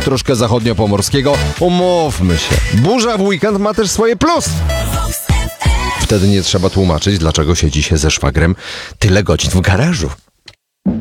troszkę zachodniopomorskiego. Umówmy się, burza w weekend ma też swoje plusy. Wtedy nie trzeba tłumaczyć, dlaczego siedzi się ze szwagrem tyle godzin w garażu.